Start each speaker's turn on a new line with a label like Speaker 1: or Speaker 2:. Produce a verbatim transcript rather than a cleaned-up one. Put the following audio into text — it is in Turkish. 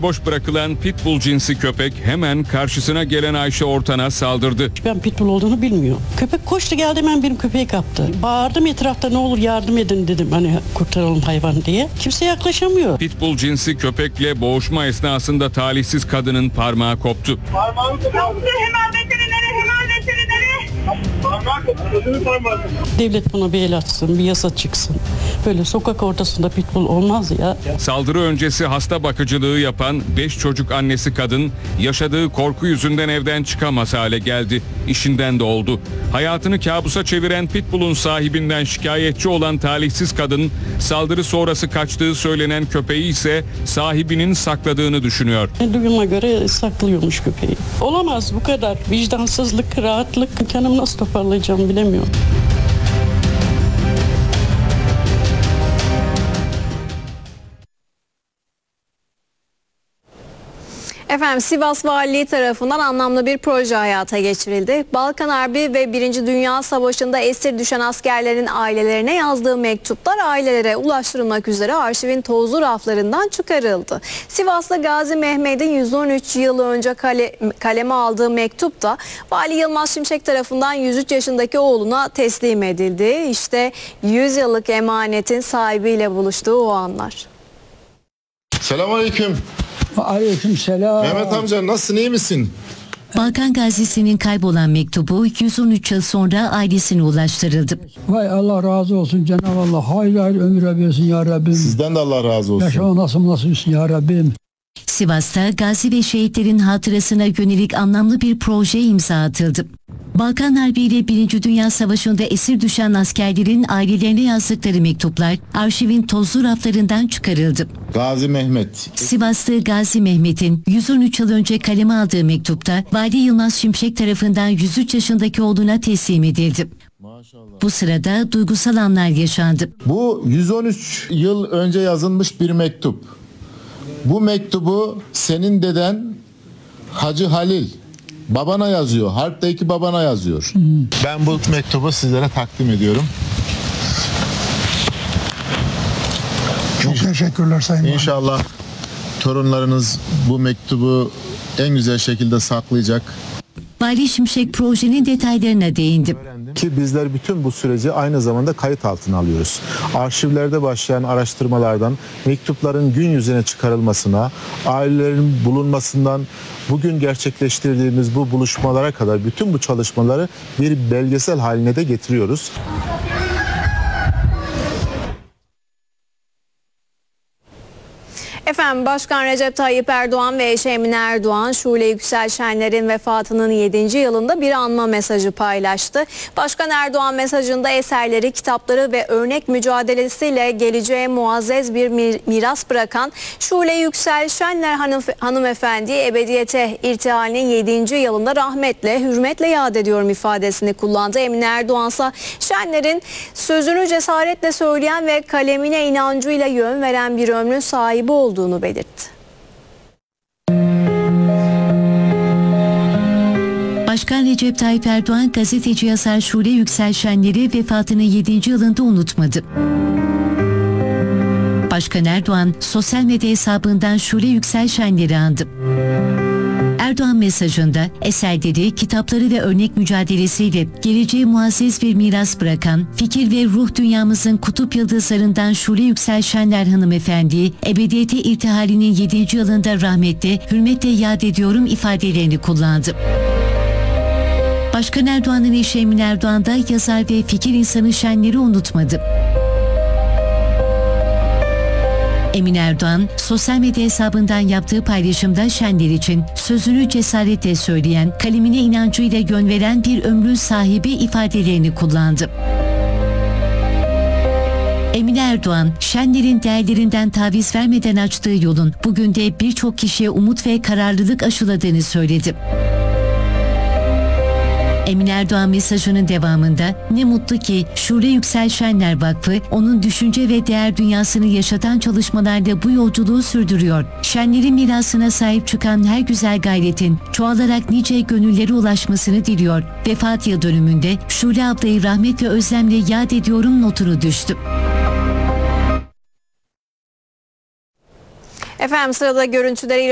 Speaker 1: başıboş bırakılan pitbull cinsi köpek hemen karşısına gelen Ayşe Ortan'a saldırdı.
Speaker 2: Ben pitbull olduğunu bilmiyorum. Köpek koştu geldi, hemen benim köpeği kaptı. Bağırdım etrafta, ne olur yardım edin dedim, hani kurtaralım hayvan diye. Kimse yaklaşamıyor.
Speaker 1: Pitbull cinsi köpekle boğuşma esnasında talihsiz kadının parmağı koptu.
Speaker 3: Parmağı koptu. Hemen veterinere, hemen veterinere. Parmağı koptu. Gözünün parmağı.
Speaker 2: Devlet buna bir el atsın, bir yasa çıksın. Böyle sokak ortasında pitbull olmaz ya.
Speaker 1: Saldırı öncesi hasta bakıcılığı yapan beş çocuk annesi kadın yaşadığı korku yüzünden evden çıkamaz hale geldi. İşinden de oldu. Hayatını kabusa çeviren pitbull'un sahibinden şikayetçi olan talihsiz kadın saldırı sonrası kaçtığı söylenen köpeği ise sahibinin sakladığını düşünüyor.
Speaker 2: Duyuma göre saklıyormuş köpeği. Olamaz bu kadar. Vicdansızlık, rahatlık. Kendimi nasıl toparlayacağım bilemiyorum.
Speaker 4: Efendim, Sivas Valiliği tarafından anlamlı bir proje hayata geçirildi. Balkan Harbi ve Birinci Dünya Savaşı'nda esir düşen askerlerin ailelerine yazdığı mektuplar ailelere ulaştırılmak üzere arşivin tozlu raflarından çıkarıldı. Sivas'ta Gazi Mehmet'in yüz on üç yıl önce kale, kaleme aldığı mektupta Vali Yılmaz Şimşek tarafından yüz üç yaşındaki oğluna teslim edildi. İşte yüz yıllık emanetin sahibiyle buluştuğu o anlar.
Speaker 5: Selamünaleyküm.
Speaker 6: Aleykümselam.
Speaker 5: Mehmet amca, nasılsın, iyi misin?
Speaker 7: Balkan Gazisi'nin kaybolan mektubu yüz on üç yıl sonra ailesine ulaştırıldı.
Speaker 6: Vay Allah razı olsun Cenab-ı Allah. Hayırlı hayırlı ömür versin ya Rabbim.
Speaker 5: Sizden de Allah razı olsun.
Speaker 6: Yaşama nasıl nasıl olsun ya Rabbim.
Speaker 7: Sivas'ta gazi ve şehitlerin hatırasına yönelik anlamlı bir proje imza atıldı. Balkan Harbi ile Birinci Dünya Savaşı'nda esir düşen askerlerin ailelerine yazdıkları mektuplar arşivin tozlu raflarından çıkarıldı.
Speaker 5: Gazi Mehmet.
Speaker 7: Sivaslı Gazi Mehmet'in yüz on üç yıl önce kaleme aldığı mektupta Vali Yılmaz Şimşek tarafından yüz üç yaşındaki oğluna teslim edildi.
Speaker 5: Maşallah.
Speaker 7: Bu sırada duygusal anlar yaşandı.
Speaker 5: Bu yüz on üç yıl önce yazılmış bir mektup. Bu mektubu senin deden Hacı Halil babana yazıyor. Harp'teki babana yazıyor. Hmm. Ben bu mektubu sizlere takdim ediyorum.
Speaker 6: Çok teşekkürler Sayın Valim.
Speaker 5: İnşallah torunlarınız bu mektubu en güzel şekilde saklayacak.
Speaker 7: Vali Şimşek projenin detaylarına değindi.
Speaker 8: Ki bizler bütün bu süreci aynı zamanda kayıt altına alıyoruz. Arşivlerde başlayan araştırmalardan mektupların gün yüzüne çıkarılmasına, ailelerin bulunmasından bugün gerçekleştirdiğimiz bu buluşmalara kadar bütün bu çalışmaları bir belgesel haline de getiriyoruz.
Speaker 4: Efendim, Başkan Recep Tayyip Erdoğan ve eşi Emine Erdoğan, Şule Yüksel Şenler'in vefatının yedinci yılında bir anma mesajı paylaştı. Başkan Erdoğan mesajında eserleri, kitapları ve örnek mücadelesiyle geleceğe muazzez bir miras bırakan Şule Yüksel Şenler hanım, hanımefendiyi ebediyete irtihalinin yedinci yılında rahmetle, hürmetle yad ediyorum ifadesini kullandı. Emine Erdoğan ise Şenler'in sözünü cesaretle söyleyen ve kalemine inancıyla yön veren bir ömrün sahibi olduğunu olduğunu belirtti.
Speaker 7: Başkan Recep Tayyip Erdoğan gazeteci yazar Şule Yüksel Şenler'i vefatının yedinci yılında unutmadı. Başkan Erdoğan sosyal medya hesabından Şule Yüksel Şenler'i andı. Erdoğan mesajında eserleri, kitapları ve örnek mücadelesiyle geleceğe muazzez bir miras bırakan, fikir ve ruh dünyamızın kutup yıldızlarından Şule Yüksel Şenler hanımefendiyi ebediyete irtihalinin yedinci yılında rahmetle, hürmetle yad ediyorum ifadelerini kullandı. Başkan Erdoğan'ın eşi Emine Erdoğan da yazar ve fikir insanı Şenler'i unutmadı. Emine Erdoğan, sosyal medya hesabından yaptığı paylaşımda Şenler için sözünü cesaretle söyleyen, kalemine inancıyla yön veren bir ömrün sahibi ifadelerini kullandı. Emine Erdoğan, Şenler'in değerlerinden taviz vermeden açtığı yolun bugün de birçok kişiye umut ve kararlılık aşıladığını söyledi. Emine Erdoğan mesajının devamında ne mutlu ki Şule Yüksel Şenler Vakfı onun düşünce ve değer dünyasını yaşatan çalışmalarda bu yolculuğu sürdürüyor. Şenler'in mirasına sahip çıkan her güzel gayretin çoğalarak nice gönüllere ulaşmasını diliyor. Vefat yıl dönümünde Şule ablayı rahmet ve özlemle yad ediyorum notunu düştü.
Speaker 4: Efendim, sırada görüntüleriyle